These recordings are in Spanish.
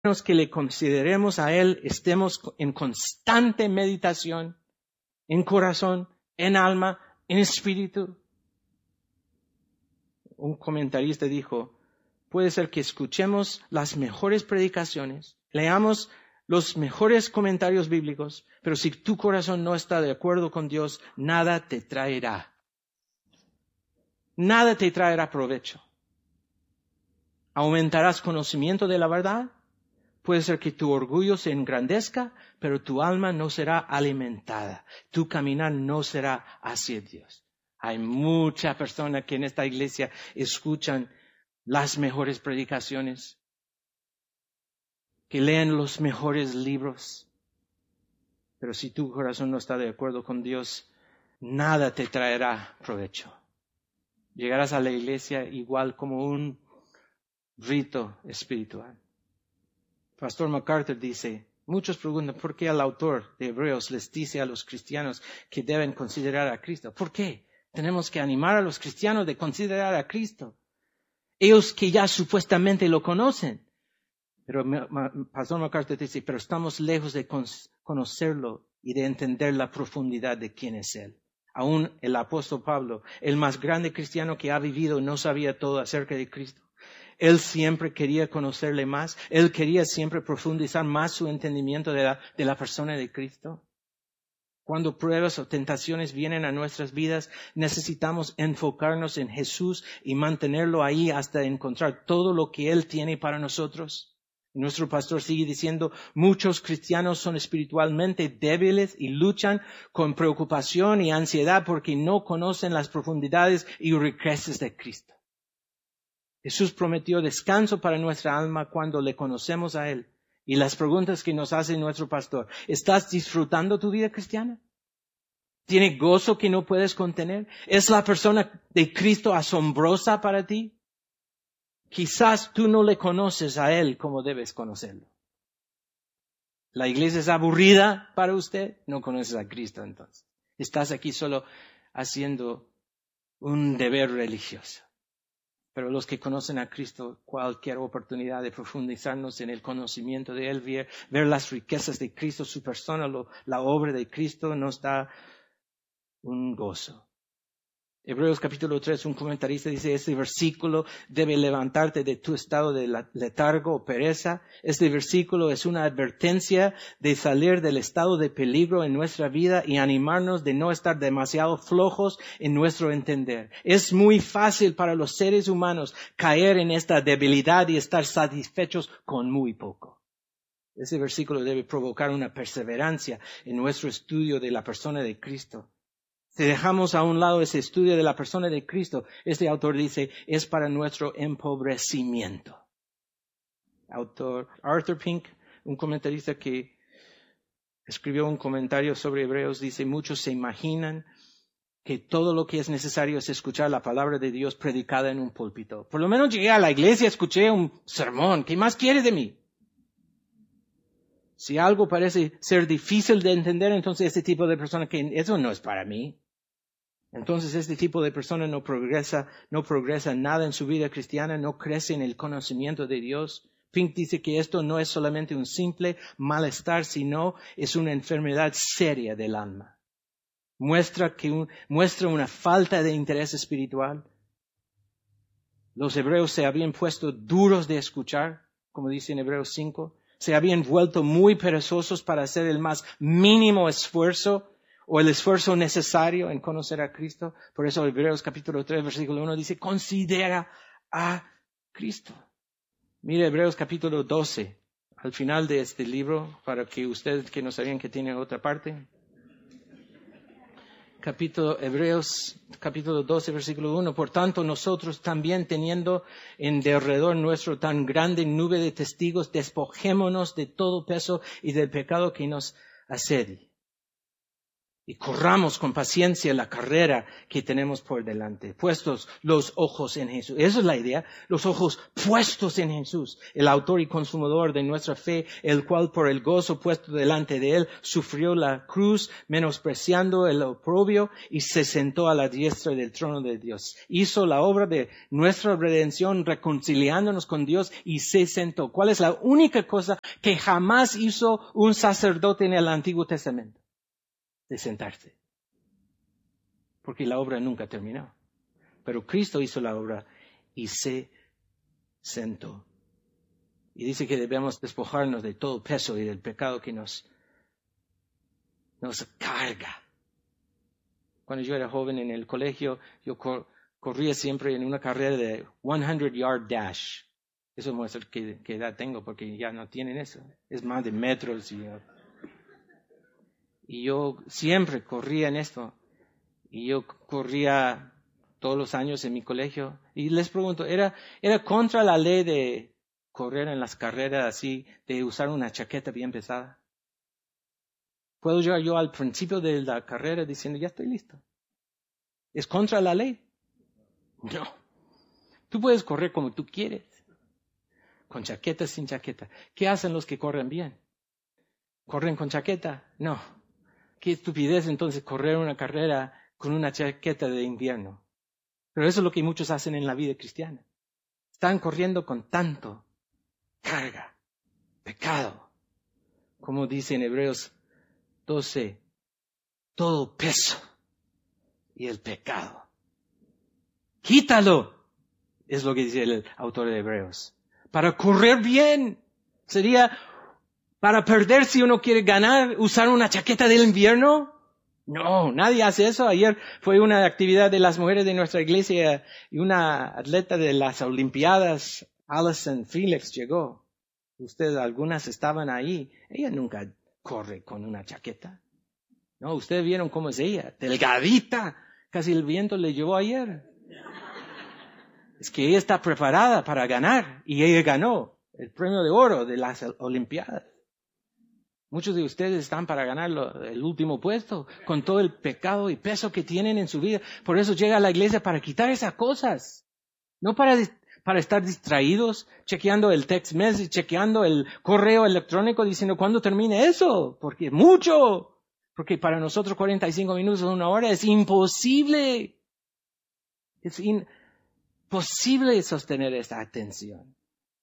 que le consideremos a Él, estemos en constante meditación, en corazón, en alma, en espíritu. Un comentarista dijo, puede ser que escuchemos las mejores predicaciones, leamos los mejores comentarios bíblicos, pero si tu corazón no está de acuerdo con Dios, nada te traerá. Nada te traerá provecho. Aumentarás conocimiento de la verdad. Puede ser que tu orgullo se engrandezca, pero tu alma no será alimentada. Tu caminar no será hacia Dios. Hay muchas personas que en esta iglesia escuchan las mejores predicaciones, que leen los mejores libros. Pero si tu corazón no está de acuerdo con Dios, nada te traerá provecho. Llegarás a la iglesia igual como un rito espiritual. Pastor MacArthur dice, muchos preguntan por qué el autor de Hebreos les dice a los cristianos que deben considerar a Cristo. ¿Por qué? Tenemos que animar a los cristianos de considerar a Cristo. Ellos que ya supuestamente lo conocen. Pero Pastor MacArthur dice, pero estamos lejos de conocerlo y de entender la profundidad de quién es Él. Aún el apóstol Pablo, el más grande cristiano que ha vivido, no sabía todo acerca de Cristo. Él siempre quería conocerle más. Él quería siempre profundizar más su entendimiento de la persona de Cristo. Cuando pruebas o tentaciones vienen a nuestras vidas, necesitamos enfocarnos en Jesús y mantenerlo ahí hasta encontrar todo lo que Él tiene para nosotros. Nuestro pastor sigue diciendo, muchos cristianos son espiritualmente débiles y luchan con preocupación y ansiedad porque no conocen las profundidades y riquezas de Cristo. Jesús prometió descanso para nuestra alma cuando le conocemos a Él. Y las preguntas que nos hace nuestro pastor, ¿estás disfrutando tu vida cristiana? ¿Tiene gozo que no puedes contener? ¿Es la persona de Cristo asombrosa para ti? Quizás tú no le conoces a Él como debes conocerlo. ¿La iglesia es aburrida para usted? No conoces a Cristo entonces. Estás aquí solo haciendo un deber religioso. Pero los que conocen a Cristo, cualquier oportunidad de profundizarnos en el conocimiento de Él, ver las riquezas de Cristo, su persona, la obra de Cristo, nos da un gozo. Hebreos capítulo 3, un comentarista dice, este versículo debe levantarte de tu estado de letargo o pereza. Este versículo es una advertencia de salir del estado de peligro en nuestra vida y animarnos de no estar demasiado flojos en nuestro entender. Es muy fácil para los seres humanos caer en esta debilidad y estar satisfechos con muy poco. Ese versículo debe provocar una perseverancia en nuestro estudio de la persona de Cristo. Si dejamos a un lado ese estudio de la persona de Cristo, este autor dice, es para nuestro empobrecimiento. Autor Arthur Pink, un comentarista que escribió un comentario sobre Hebreos, dice, muchos se imaginan que todo lo que es necesario es escuchar la palabra de Dios predicada en un púlpito. Por lo menos llegué a la iglesia, escuché un sermón. ¿Qué más quiere de mí? Si algo parece ser difícil de entender, entonces este tipo de persona que eso no es para mí. Entonces este tipo de persona no progresa nada en su vida cristiana, no crece en el conocimiento de Dios. Pink dice que esto no es solamente un simple malestar, sino es una enfermedad seria del alma. Muestra una falta de interés espiritual. Los hebreos se habían puesto duros de escuchar, como dice en Hebreos 5. Se habían vuelto muy perezosos para hacer el más mínimo esfuerzo o el esfuerzo necesario en conocer a Cristo. Por eso Hebreos capítulo 3, versículo 1 dice, considera a Cristo. Mire Hebreos capítulo 12, al final de este libro, para que ustedes que no sabían que tiene otra parte. Hebreos capítulo 12, versículo 1. Por tanto, nosotros también teniendo en derredor nuestro tan grande nube de testigos, despojémonos de todo peso y del pecado que nos asedia. y corramos con paciencia la carrera que tenemos por delante, puestos los ojos en Jesús. Esa es la idea, los ojos puestos en Jesús, el autor y consumador de nuestra fe, el cual por el gozo puesto delante de él sufrió la cruz, menospreciando el oprobio, y se sentó a la diestra del trono de Dios. Hizo la obra de nuestra redención reconciliándonos con Dios y se sentó. ¿Cuál es la única cosa que jamás hizo un sacerdote en el Antiguo Testamento? De sentarse. Porque la obra nunca terminó. Pero Cristo hizo la obra y se sentó. Y dice que debemos despojarnos de todo peso y del pecado que nos carga. Cuando yo era joven en el colegio, yo corría siempre en una carrera de 100-yard dash. Eso muestra qué edad tengo, porque ya no tienen eso. Es más de metros y yo siempre corría en esto. Y yo corría todos los años en mi colegio. Y les pregunto, ¿era contra la ley de correr en las carreras así, de usar una chaqueta bien pesada? ¿Puedo llegar yo al principio de la carrera diciendo, ya estoy listo? ¿Es contra la ley? No. Tú puedes correr como tú quieres. Con chaqueta, sin chaqueta. ¿Qué hacen los que corren bien? ¿Corren con chaqueta? No. Qué estupidez entonces correr una carrera con una chaqueta de invierno. Pero eso es lo que muchos hacen en la vida cristiana. Están corriendo con tanto carga, pecado. Como dice en Hebreos 12, todo peso y el pecado. Quítalo, es lo que dice el autor de Hebreos. Para correr bien, sería para perder si uno quiere ganar, usar una chaqueta del invierno. No, nadie hace eso. Ayer fue una actividad de las mujeres de nuestra iglesia y una atleta de las Olimpiadas, Alison Felix, llegó. Ustedes, algunas estaban ahí. Ella nunca corre con una chaqueta. No, ustedes vieron cómo es ella, delgadita. Casi el viento le llevó ayer. Es que ella está preparada para ganar y ella ganó el premio de oro de las Olimpiadas. Muchos de ustedes están para ganar el último puesto con todo el pecado y peso que tienen en su vida. Por eso llega a la iglesia para quitar esas cosas. No para estar distraídos, chequeando el text message, chequeando el correo electrónico, diciendo ¿cuándo termine eso? Porque es mucho. Porque para nosotros 45 minutos o una hora es imposible. Es imposible sostener esa atención.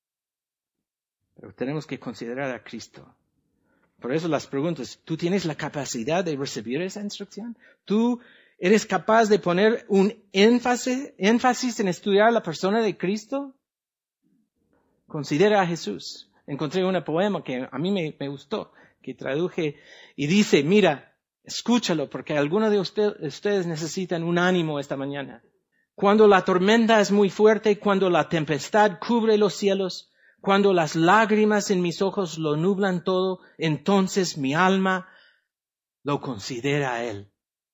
Pero tenemos que considerar a Cristo. Por eso las preguntas, ¿tú tienes la capacidad de recibir esa instrucción? ¿Tú eres capaz de poner un énfasis en estudiar la persona de Cristo? Considera a Jesús. Encontré un poema que a mí me gustó, que traduje y dice, mira, escúchalo porque algunos de ustedes necesitan un ánimo esta mañana. Cuando la tormenta es muy fuerte, cuando la tempestad cubre los cielos, cuando las lágrimas en mis ojos lo nublan todo, entonces mi alma lo considera a Él.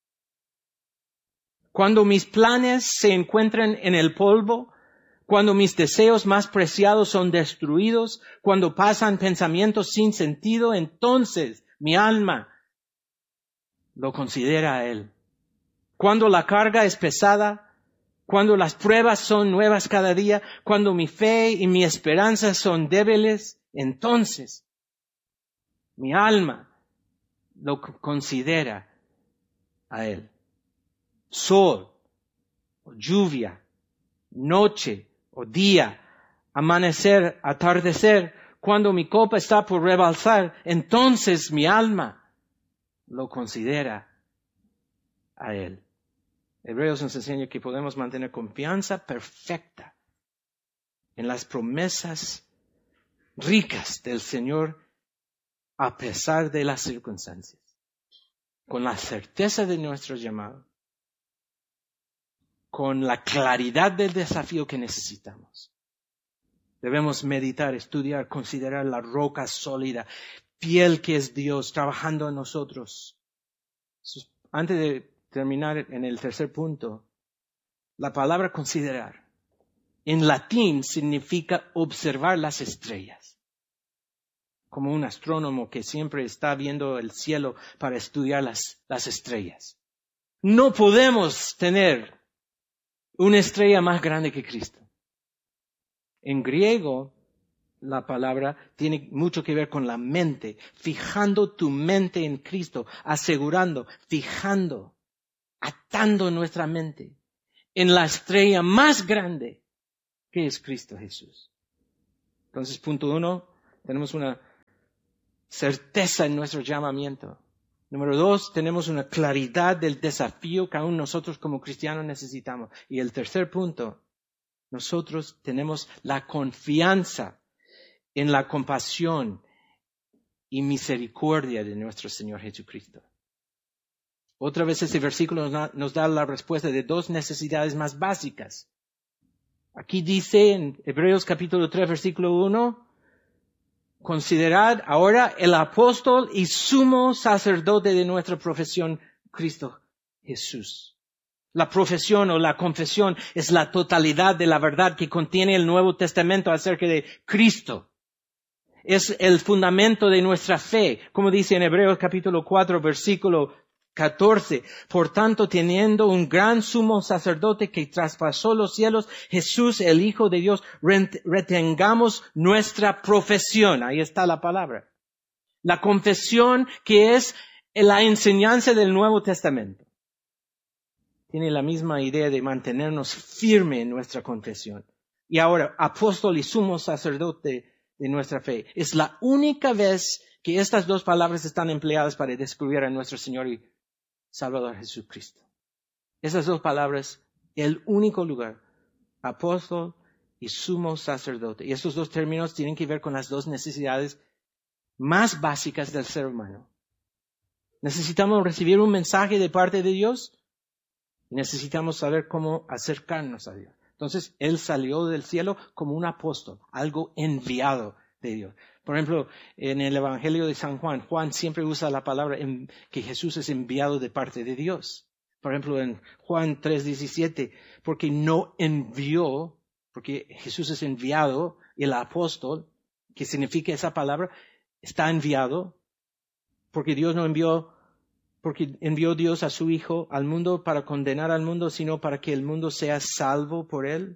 Cuando mis planes se encuentran en el polvo, cuando mis deseos más preciados son destruidos, cuando pasan pensamientos sin sentido, entonces mi alma lo considera a Él. Cuando la carga es pesada, cuando las pruebas son nuevas cada día, cuando mi fe y mi esperanza son débiles, entonces mi alma lo considera a Él. Sol, o lluvia, noche o día, amanecer, atardecer, cuando mi copa está por rebalsar, entonces mi alma lo considera a Él. Hebreos nos enseña que podemos mantener confianza perfecta en las promesas ricas del Señor a pesar de las circunstancias, con la certeza de nuestro llamado, con la claridad del desafío que necesitamos. Debemos meditar, estudiar, considerar la roca sólida, fiel que es Dios, trabajando en nosotros. Antes de terminar en el tercer punto, la palabra considerar en latín significa observar las estrellas. como un astrónomo que siempre está viendo el cielo para estudiar las estrellas. No podemos tener una estrella más grande que Cristo. En griego, la palabra tiene mucho que ver con la mente, fijando tu mente en Cristo, asegurando, fijando, atando nuestra mente en la estrella más grande que es Cristo Jesús. Entonces, punto 1, tenemos una certeza en nuestro llamamiento. Número 2, tenemos una claridad del desafío que aún nosotros como cristianos necesitamos. Y el tercer punto, nosotros tenemos la confianza en la compasión y misericordia de nuestro Señor Jesucristo. Otra vez ese versículo nos da la respuesta de dos necesidades más básicas. Aquí dice en Hebreos capítulo 3, versículo 1, considerad ahora el apóstol y sumo sacerdote de nuestra profesión, Cristo Jesús. La profesión o la confesión es la totalidad de la verdad que contiene el Nuevo Testamento acerca de Cristo. Es el fundamento de nuestra fe, como dice en Hebreos capítulo 4, versículo 14. Por tanto, teniendo un gran sumo sacerdote que traspasó los cielos, Jesús, el Hijo de Dios, retengamos nuestra profesión. Ahí está la palabra. La confesión que es la enseñanza del Nuevo Testamento. Tiene la misma idea de mantenernos firme en nuestra confesión. Y ahora, apóstol y sumo sacerdote de nuestra fe. Es la única vez que estas dos palabras están empleadas para describir a nuestro Señor y Salvador Jesucristo. Esas dos palabras, el único lugar, apóstol y sumo sacerdote. Y estos dos términos tienen que ver con las dos necesidades más básicas del ser humano. Necesitamos recibir un mensaje de parte de Dios y necesitamos saber cómo acercarnos a Dios. Entonces, Él salió del cielo como un apóstol, algo enviado de Dios. Por ejemplo, en el Evangelio de San Juan, Juan siempre usa la palabra que Jesús es enviado de parte de Dios. Por ejemplo, en Juan 3:17, porque Jesús es enviado, el apóstol, que significa esa palabra, está enviado, porque envió Dios a su Hijo al mundo para condenar al mundo, sino para que el mundo sea salvo por Él.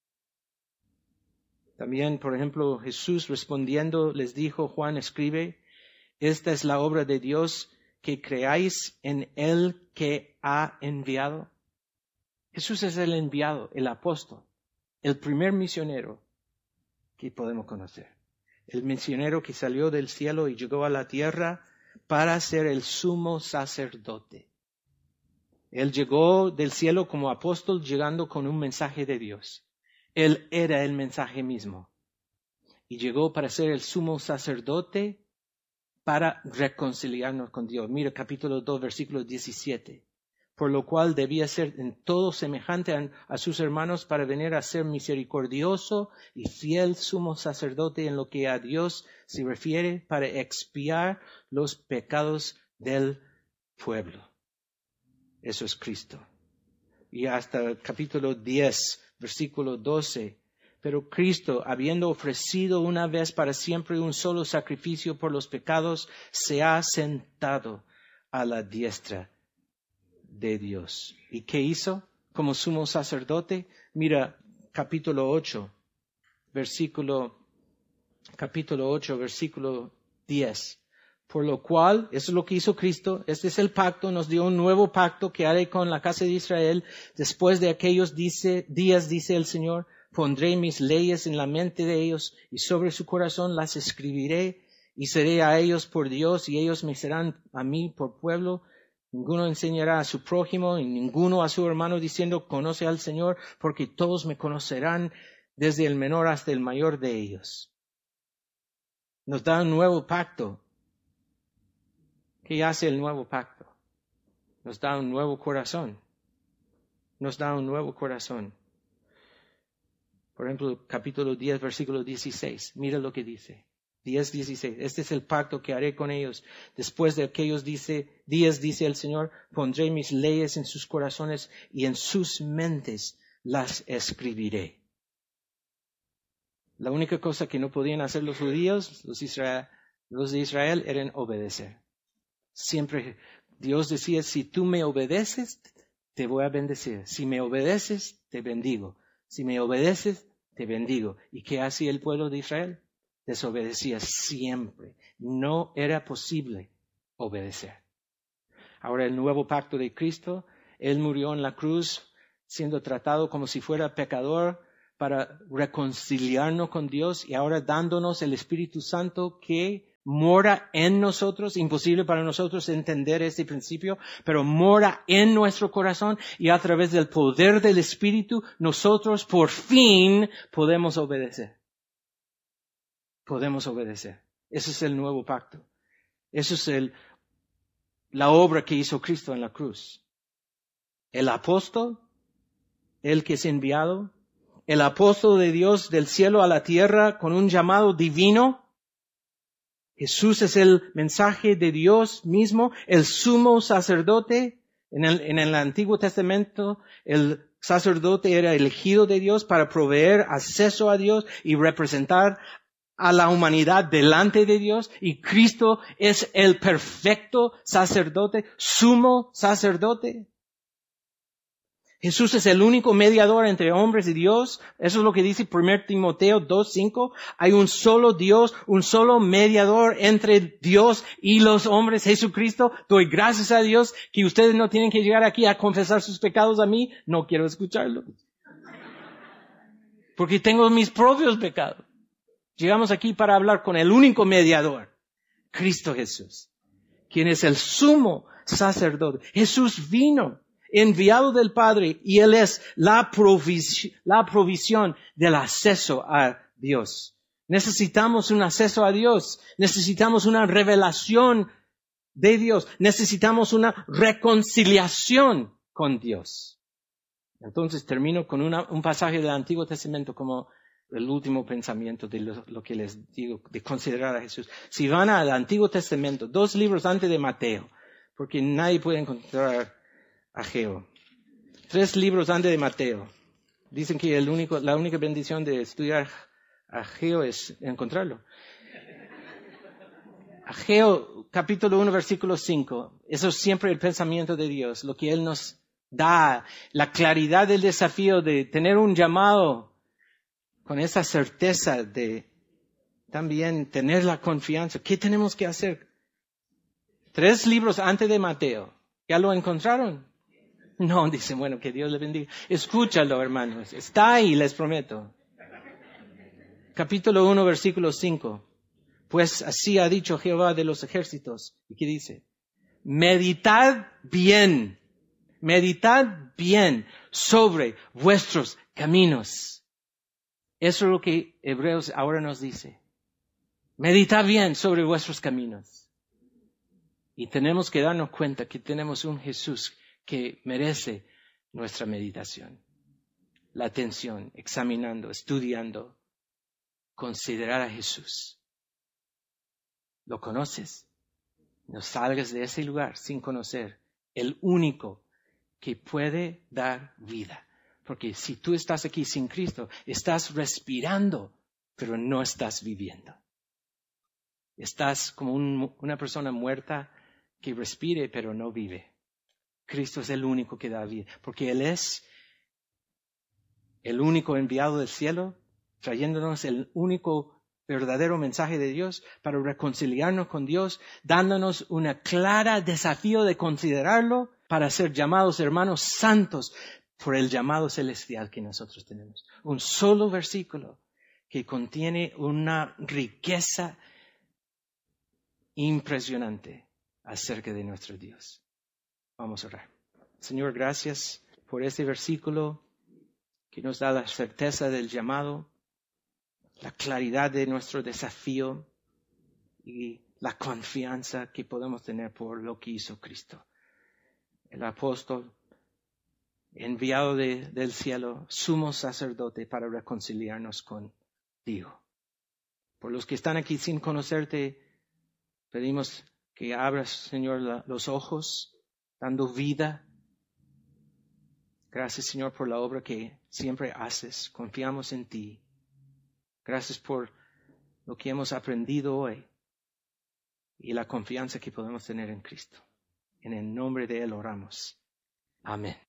También, por ejemplo, Jesús respondiendo les dijo, Juan escribe, esta es la obra de Dios, que creáis en Él que ha enviado. Jesús es el enviado, el apóstol, el primer misionero que podemos conocer. El misionero que salió del cielo y llegó a la tierra para ser el sumo sacerdote. Él llegó del cielo como apóstol, llegando con un mensaje de Dios. Él era el mensaje mismo. Y llegó para ser el sumo sacerdote para reconciliarnos con Dios. Mira capítulo 2, versículo 17. Por lo cual debía ser en todo semejante a sus hermanos para venir a ser misericordioso y fiel sumo sacerdote en lo que a Dios se refiere para expiar los pecados del pueblo. Eso es Cristo. Y hasta el capítulo 10, versículo 12. Pero Cristo, habiendo ofrecido una vez para siempre un solo sacrificio por los pecados, se ha sentado a la diestra de Dios. ¿Y qué hizo como sumo sacerdote? Mira, capítulo 8, versículo 10. Por lo cual, eso es lo que hizo Cristo, este es el pacto, nos dio un nuevo pacto que haré con la casa de Israel. Después de aquellos días, dice el Señor, pondré mis leyes en la mente de ellos y sobre su corazón las escribiré y seré a ellos por Dios y ellos me serán a mí por pueblo. Ninguno enseñará a su prójimo y ninguno a su hermano diciendo, conoce al Señor, porque todos me conocerán desde el menor hasta el mayor de ellos. Nos da un nuevo pacto. ¿Qué hace el nuevo pacto? Nos da un nuevo corazón. Nos da un nuevo corazón. Por ejemplo, capítulo 10, versículo 16. Mira lo que dice. 10:16. Este es el pacto que haré con ellos. Después de aquellos días, dice el Señor, pondré mis leyes en sus corazones y en sus mentes las escribiré. La única cosa que no podían hacer los judíos, los Los de Israel eran obedecer. Siempre Dios decía, si tú me obedeces, te voy a bendecir. Si me obedeces, te bendigo. Si me obedeces, te bendigo. ¿Y qué hacía el pueblo de Israel? Desobedecía siempre. No era posible obedecer. Ahora el nuevo pacto de Cristo, Él murió en la cruz siendo tratado como si fuera pecador para reconciliarnos con Dios y ahora dándonos el Espíritu Santo que mora en nosotros. Imposible para nosotros entender este principio, pero mora en nuestro corazón y a través del poder del Espíritu nosotros por fin podemos obedecer. Podemos obedecer. Ese es el nuevo pacto. Eso es la obra que hizo Cristo en la cruz. El apóstol, el que es enviado, el apóstol de Dios del cielo a la tierra con un llamado divino. Jesús es el mensaje de Dios mismo, el sumo sacerdote. En el Antiguo Testamento, el sacerdote era elegido de Dios para proveer acceso a Dios y representar a la humanidad delante de Dios. Y Cristo es el perfecto sacerdote, sumo sacerdote. Jesús es el único mediador entre hombres y Dios. Eso es lo que dice 1 Timoteo 2:5. Hay un solo Dios, un solo mediador entre Dios y los hombres, Jesucristo. Doy gracias a Dios que ustedes no tienen que llegar aquí a confesar sus pecados a mí. No quiero escucharlo. Porque tengo mis propios pecados. Llegamos aquí para hablar con el único mediador, Cristo Jesús, quien es el sumo sacerdote. Jesús vino enviado del Padre y Él es la provisión del acceso a Dios. Necesitamos un acceso a Dios. Necesitamos una revelación de Dios. Necesitamos una reconciliación con Dios. Entonces termino con un pasaje del Antiguo Testamento como el último pensamiento de lo que les digo, de considerar a Jesús. Si van al Antiguo Testamento, 2 libros antes de Mateo, porque nadie puede encontrar Ageo. 3 libros antes de Mateo. Dicen que la única bendición de estudiar Ageo es encontrarlo. Ageo, capítulo 1, versículo 5. Eso es siempre el pensamiento de Dios, lo que Él nos da, la claridad del desafío de tener un llamado con esa certeza de también tener la confianza. ¿Qué tenemos que hacer? 3 libros antes de Mateo. ¿Ya lo encontraron? No, dice, bueno, que Dios le bendiga. Escúchalo, hermanos. Está ahí, les prometo. Capítulo 1, versículo 5. Pues así ha dicho Jehová de los ejércitos. ¿Y qué dice? Meditad bien sobre vuestros caminos. Eso es lo que Hebreos ahora nos dice. Meditad bien sobre vuestros caminos. Y tenemos que darnos cuenta que tenemos un Jesús que merece nuestra meditación, la atención, examinando, estudiando, considerar a Jesús. ¿Lo conoces? No salgas de ese lugar sin conocer el único que puede dar vida. Porque si tú estás aquí sin Cristo, estás respirando, pero no estás viviendo. Estás como una persona muerta que respire, pero no vive. Cristo es el único que da vida, porque Él es el único enviado del cielo, trayéndonos el único verdadero mensaje de Dios para reconciliarnos con Dios, dándonos una clara desafío de considerarlo para ser llamados hermanos santos por el llamado celestial que nosotros tenemos. Un solo versículo que contiene una riqueza impresionante acerca de nuestro Dios. Vamos a orar. Señor, gracias por este versículo que nos da la certeza del llamado, la claridad de nuestro desafío y la confianza que podemos tener por lo que hizo Cristo. El apóstol, enviado del cielo, sumo sacerdote para reconciliarnos contigo. Por los que están aquí sin conocerte, pedimos que abras, Señor, los ojos, dando vida. Gracias, Señor, por la obra que siempre haces. Confiamos en ti. Gracias por lo que hemos aprendido hoy. y la confianza que podemos tener en Cristo. En el nombre de Él oramos. Amén.